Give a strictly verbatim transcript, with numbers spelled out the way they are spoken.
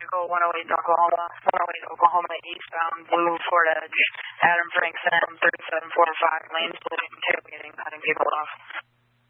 vehicle, one oh eight Oklahoma, one oh eight Oklahoma eastbound, blue Ford Edge, Adam Frank Sam, thirty-seven forty-five, lanes, tailgating, cutting people off.